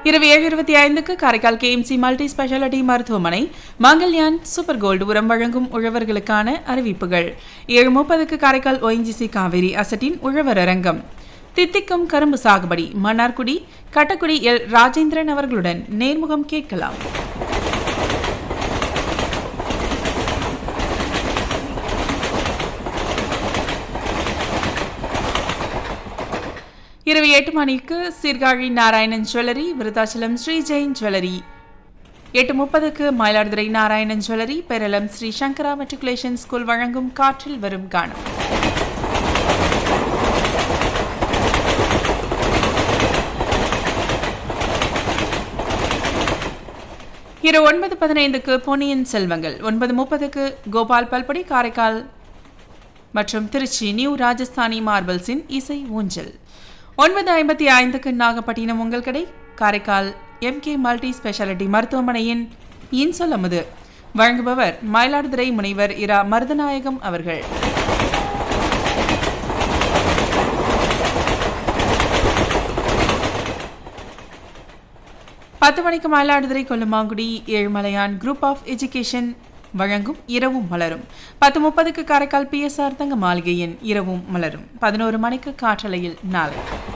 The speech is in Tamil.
இரவு 7:25க்கு காரைக்கால் கேஎம்சி மல்டி ஸ்பெஷாலிட்டி மருத்துவமனை மங்கல்யான் சூப்பர் கோல்டு உரம் வழங்கும் உழவர்களுக்கான அறிவிப்புகள். 7:30க்கு காரைக்கால் ONGC காவேரி அசட்டின் உழவர் அரங்கம். தித்திக்கும் கரும்பு சாகுபடி மன்னார்குடி கட்டக்குடி எல் ராஜேந்திரன் அவர்களுடன் நேர்முகம் கேட்கலாம். இரவு 8 மணிக்கு Sirkazhi Narayanan jewellery, Virudhachalam Sri Jain jewellery. 8:30க்கு Mayiladuthurai Narayanan jewellery, பெரலம் Sri சங்கரா மெட்ரிகுலேஷன் ஸ்கூல் வழங்கும் காற்றில் வரும் கானம். இரவு 9:15க்கு பொன்னியின் செல்வங்கள். 9:30க்கு கோபால் பல்படி காரைக்கால் மற்றும் திருச்சி நியூ ராஜஸ்தானி மார்பிள்ஸின் இசை ஊஞ்சல். 9:55க்கு நாகப்பட்டினம் உங்கள் கடை காரைக்கால் MK மல்டி ஸ்பெஷாலிட்டி மருத்துவமனையின் இன்சொல் அமுது வழங்குபவர் மயிலாடுதுறை முனைவர் இரா மருதநாயகம் அவர்கள். பத்து மணிக்கு Mayiladuthurai Kollumangudi Ezhumalaiyan group of education வழங்கும் இரவும் மலரும். 10:30க்கு காரைக்கால் PSR தங்க மாளிகையின் இரவும் மலரும். 11 மணிக்கு காற்றலையில் நாளை.